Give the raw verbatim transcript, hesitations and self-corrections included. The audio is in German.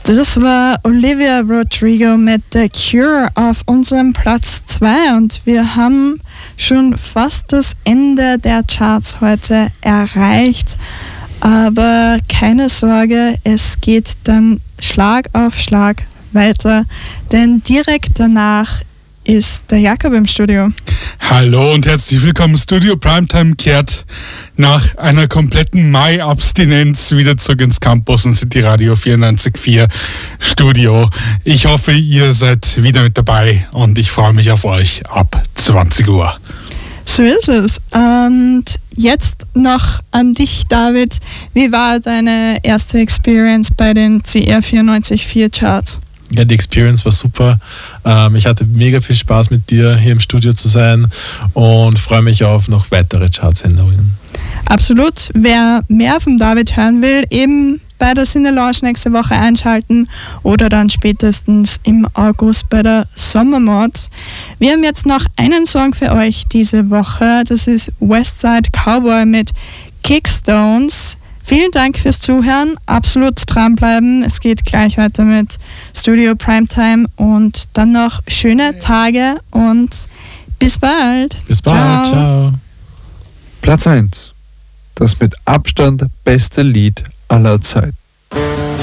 Das war Olivia Rodrigo mit The Cure auf unserem Platz zwei und wir haben schon fast das Ende der Charts heute erreicht. Aber keine Sorge, es geht dann Schlag auf Schlag weiter, denn direkt danach ist der Jakob im Studio. Hallo und herzlich willkommen. Studio Primetime kehrt nach einer kompletten Mai-Abstinenz wieder zurück ins Campus und City Radio vierundneunzig Komma vier Studio. Ich hoffe, ihr seid wieder mit dabei und ich freue mich auf euch ab zwanzig Uhr. So ist es. Und jetzt noch an dich, David. Wie war deine erste Experience bei den C R vierundneunzig Komma vier Charts? Ja, die Experience war super. Ähm, ich hatte mega viel Spaß mit dir hier im Studio zu sein und freue mich auf noch weitere Chartsendungen. Absolut. Wer mehr von David hören will, eben bei der Cine Lounge nächste Woche einschalten oder dann spätestens im August bei der Sommermod. Wir haben jetzt noch einen Song für euch diese Woche. Das ist Westside Cowboy mit Kickstones. Vielen Dank fürs Zuhören, absolut dranbleiben. Es geht gleich weiter mit Studio Primetime und dann noch schöne Tage und bis bald. Bis bald, ciao. ciao. Platz eins. Das mit Abstand beste Lied aller Zeiten.